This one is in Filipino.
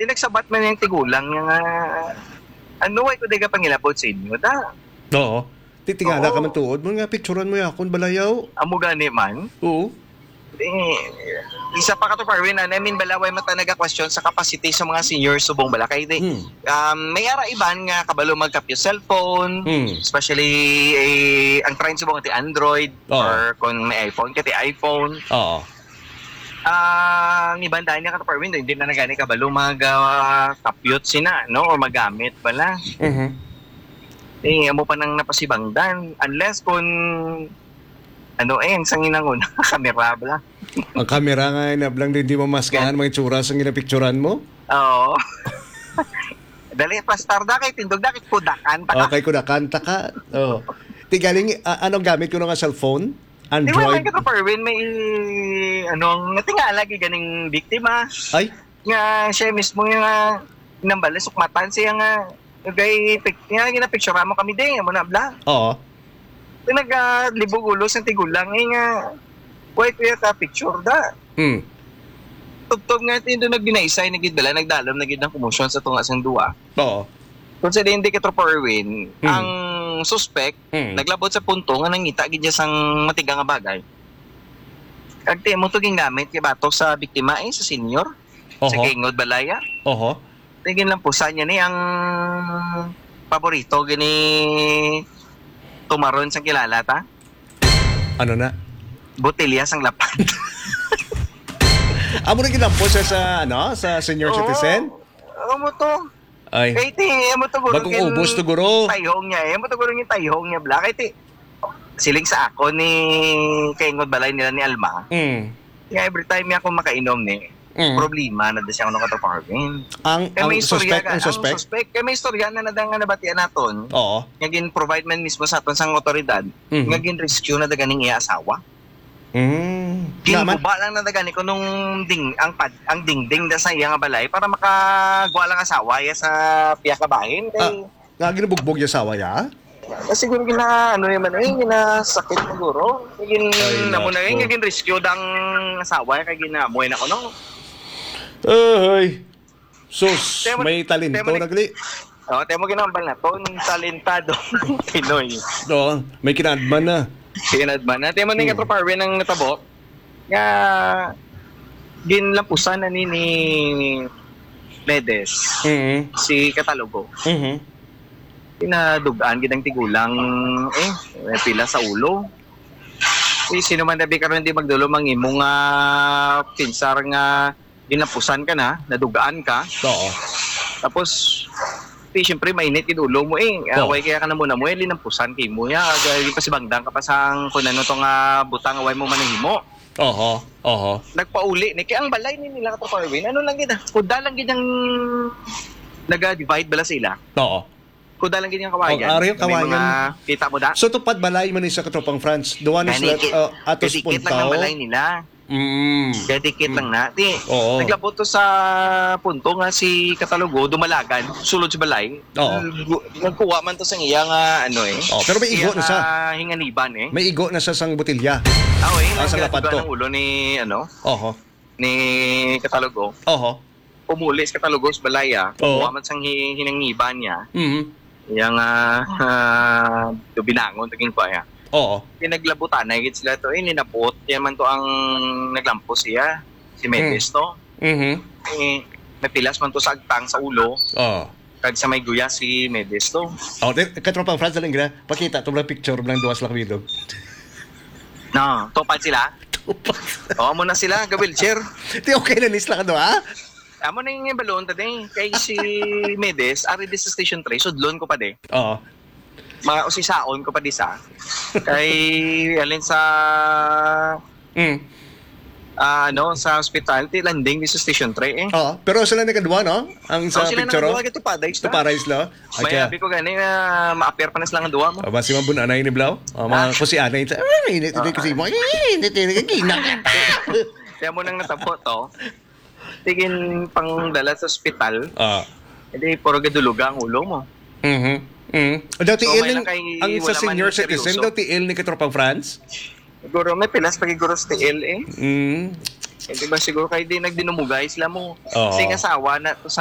tinagsabat man yung tigulang yung ano ay ko di ka pangilapod sa inyo da. Oo. Titingala Oo. ka man tuod mo nga picturean mo yakon balayaw. Amo gani man. Oo. Isa pa ka to Parwin, I mean balaway mata naga-question sa capacity sa mga seniors subong balakay di. May ara iban nga kabalo magkapyo cellphone, especially ang trend subong ti Android or kung may iPhone kati iPhone. Oo. Ang ibang dahil niya ka to Parwin, hindi na nagani kabalo mag-kapyot sina no or magamit bala. Amo pa nang napasibangdan unless kung ano ang sangin ng una kamera bala. Ang kamera nga inablang din di mo maskahan mga itsura sa ginapicturan mo? Oo. Dali pa star da kay tindog da kay kudakan ta. Okay, kudakan ta ka. Oo. Tigaling anong gamit ko nga cellphone? Android. Di ba may Parwin may anong natingala gi ganing biktima. Ay, Nga siya mismo yung nambala sukmatan siya nga gay nga ginapicture mo kami din mo na bla. oo. Pinaglibog ulo sa tigulang nga wait kuya ta picture da. Tugtog nga ito nagbinaysay nagidala nagdalam nagid ng commotion sa tunga sang duwa. Oo. Kung sa hindi ka Parwin, ang suspect naglabot sa punto nga nangita gid niya sang matigang nga bagay. Kag mo to gingamit kay batok sa biktima sa senior. Sa Kingod Balaya. Oho. Tingin lang po sa niya ni ang paborito gini tumaron sa kilala ta. Ano na? Botelya sang lapad. Amo na ginampo siya sa sa senior citizen? Amo to. Ay. Kay ti amo to guro. Bagong ubos to guro. Tayhong niya. Amo to guro yung tayhong niya bla kay ti. Siling sa ako ni Kingod Balay nila ni Alma. Kaya every time niya ako makainom ni problema na siya ano ka to Parvin. Ang suspect. Kaya may istorya na nadang nabatian naton. Oo. Nga gin-provide man mismo sa aton sang otoridad. Nga gin-rescue na daganing iya asawa. Ginuba lang na dagani ko nung ang dingding da sa iya nga balay para makagwa lang asawa ya sa piya ka bahin kay nga ginubugbog yung asawa ya? Siguro gina ano naman ginasakit siguro. Namo na nga gin-rescue dang asawa kay ginamoy na ko no. Ay. Sus, may talento nagli. Temo ginambal na ton talentado Pinoy. Oo, may kinadman na. Kinadman na. Temo ning katro Parwin ang natabo. Nga ginlampusan na ni Medes. Si Catalogo. Pinadugaan gidang tigulang pila sa ulo. Sino man dabi karon di magdulo mangimo nga pinsar nga ginapusan ka na, nadugaan ka. Oo. Tapos siyempre mainit yung ulo mo away kaya ka na muna mo linampusan kay mo ya agi pa si bangdang ka pa sang kun ano to nga butang away mo manahimo. Oho. Nagpauli ni kay ang balay ni nila ka Parwin. Ano lang gid kuda lang gid ang naga-divide bala sila. Oo. Kuda lang gid ang kawayan. Ari yung kawayan. Kita mo da. So tupad balay man sa katropang France. Duwa ni sila atos Dikit lang ang balay nila. Dikit lang na. Naglabot to sa punto nga si Catalogo dumalagan sulod sa balay. Nagkuha man to sa iya nga pero may igo na sa hinganiban May igo na sa sang botilya. Sa lapad to. Ang ulo ni ni Catalogo. Umuli sa Catalogo sa balaya. Kuha man sang hinangiban niya. Yang binangon taging kuya. Pinaglabutan na gid sila to ninapot man to ang naglampo siya si Medes to. Napilas man to sa agtang sa ulo. Kag sa may guya si Medes to. Katropang France lang gina. Pakita to lang picture lang duwas lang video. No, topad sila. Mo na sila ga wheelchair. Ti okay na nis lang ha? Amo na yung balon tadi kay si Medes ari sa station 3 sudlon ko pa de. Mga usisaon ko pa di sa. Kay alin sa sa hospital ti landing di sa station 3 pero sila nagkaduwa no? Ang sa sila picture. Sila nagkaduwa pa days. Parais lo. May abi ko gani ma-appear pa na sila nga duwa mo. Basi man bunanay ni Blau. Mga kusi anay sa init kasi mo. Init gina. Kaya mo nang natabo to. Tigin pang dala sa ospital. Hindi puro gaduluga ang ulo mo. Daw tiil ang sa senior citizen daw tiil ni katropang France. Siguro may pilas pagiguro sa tiil Hindi ba siguro kay di nagdinumugay sila mo. Sing asawa na to